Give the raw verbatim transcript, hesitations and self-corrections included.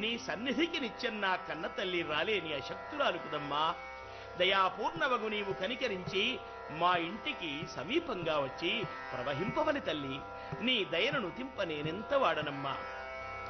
నీ సన్నిధికి నిత్యం నా కన్న తల్లి రాలేని అశక్తురాలుకుదమ్మా. దయాపూర్ణవగు నీవు కనికరించి మా ఇంటికి సమీపంగా వచ్చి ప్రవహింపవని తల్లి. నీ దయను నుతింప నేనెంత వాడనమ్మా.